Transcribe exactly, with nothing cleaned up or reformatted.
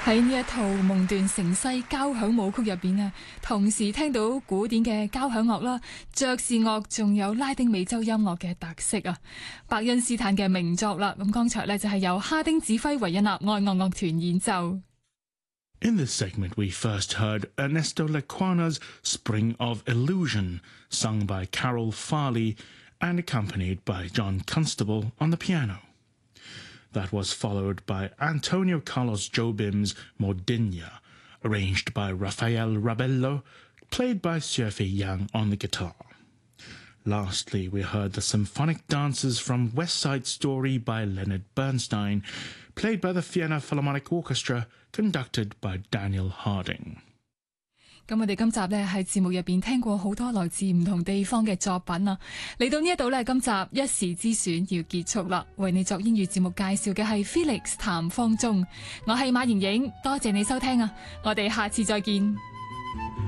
喺呢一套夢斷城西交響舞曲入邊啊，同時聽到古典嘅交響樂啦、爵士樂，仲有拉丁美洲音樂嘅特色啊，伯恩斯坦嘅名作啦。咁剛才呢，就係由哈丁指揮維也納愛樂樂團演奏。 In this segment, we first heard Ernesto Lecuana's Spring of Illusion, sung by Carol Farley and accompanied by John Constable on the piano. That was followed by Antonio Carlos Jobim's Mordinia, arranged by Rafael Rabello, played by Xiefei Yang on the guitar. Lastly, we heard the symphonic dances from West Side Story by Leonard Bernstein, played by the Vienna Philharmonic Orchestra, conducted by Daniel Harding. 咁我哋今集呢，喺節目入邊聽過好多來自唔同地方嘅作品啊，嚟到呢一度呢，今集一時之選要結束啦。為你作英語節目介紹嘅係 Felix 譚方中，我係馬瑩瑩，多謝你收聽啊，我哋下次再見。